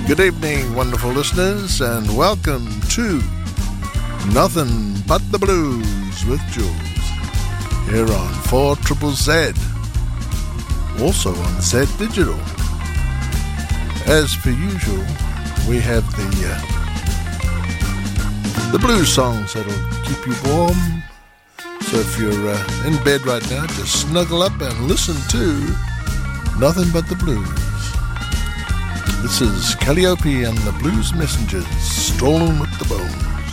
Good evening, wonderful listeners, and welcome to Nothing But the Blues with Jules, here on 4ZZZ, also on Z Digital. As per usual, we have the blues songs that'll keep you warm. So if you're in bed right now, just snuggle up and listen to Nothing But the Blues. This is Calliope and the Blues Messengers, strolling with the bone.